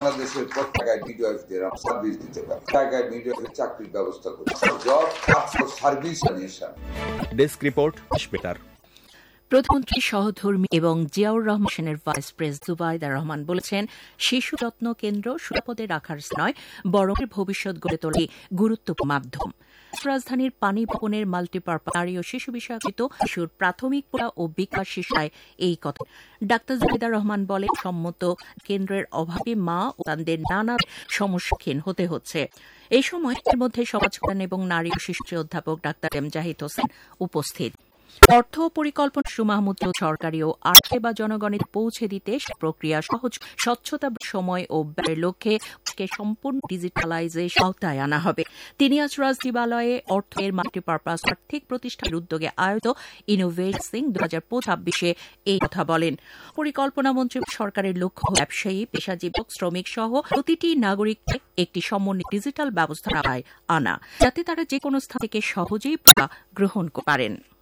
বাংলাদেশের প্রত্যেক জায়গায় মিডওয়াইফদের সার্ভিস দিতে পারে, জায়গায় মিডওয়াইফের চাকরির ব্যবস্থা করতে job service nation. Desk report better. প্রধানমন্ত্রী সহধর্মী এবং জিয়াউর রহমানের ভাইস প্রেসিডেন্ট জুবাইদা রহমান বলেছেন, শিশু যত্ন কেন্দ্র সুরাপদে রাখার নয়, বরং ভবিষ্যৎ গড়ে তোলে গুরুত্বপূর্ণ মাধ্যম। রাজধানীর পানি ভবনের মাল্টিপারপাস নারী ও শিশু বিষয়ক শিশুর প্রাথমিক পড়া ও বিকাশ শিক্ষায় এই কথা। ডাক্তার জুবাইদা রহমান বলেন, সম্মত কেন্দ্রের অভাবে মা ও তাদের নানা সম্মুখীন হতে হচ্ছে। এই সময় এর মধ্যে সমাজ কল্যাণ এবং নারী ও শিশু অধ্যাপক ডাক্তার এম জাহিদ হোসেন উপস্থিত। অর্থ ও পরিকল্পনা মাহমুদ সরকারি ও আর্থিক বা জনগণের পৌঁছে দিতে প্রক্রিয়া সহজ, স্বচ্ছতা, সময় ও ব্যয়ের লক্ষ্যে সম্পূর্ণ ডিজিটালাইজেশন আওতায় আনা হবে। তিনি আজ রাজনীতিবালয়ে অর্থের মাল্টিপারপাস আর্থিক প্রতিষ্ঠানের উদ্যোগে আয়োজিত ইনোভেটিং 2025 এই কথা বলেন। পরিকল্পনা মন্ত্রী সরকারের লক্ষ্য ব্যবসায়ী, পেশাজীবী, শ্রমিক সহ প্রতিটি নাগরিককে একটি সমন্বিত ডিজিটাল ব্যবস্থার আওতায় আনা, যাতে তারা যেকোনো স্থান থেকে সহজেই গ্রহণ পারেন।